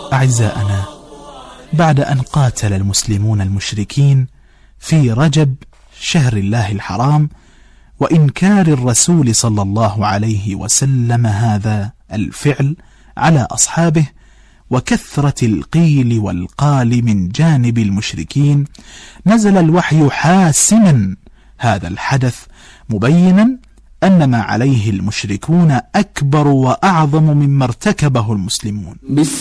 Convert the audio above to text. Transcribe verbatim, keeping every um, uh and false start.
أعزائنا، بعد أن قاتل المسلمون المشركين في رجب شهر الله الحرام وإنكار الرسول صلى الله عليه وسلم هذا الفعل على أصحابه وكثرة القيل والقال من جانب المشركين، نزل الوحي حاسما هذا الحدث مبينا أن ما عليه المشركون أكبر وأعظم مما ارتكبه المسلمون.